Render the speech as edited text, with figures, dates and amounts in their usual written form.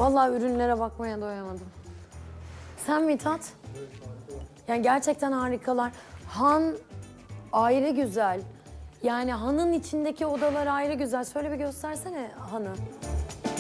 Vallahi ürünlere bakmaya doyamadım. Sen Mithat? Yani gerçekten harikalar. Han ayrı güzel. Yani hanın içindeki odalar ayrı güzel. Şöyle bir göstersene hanı.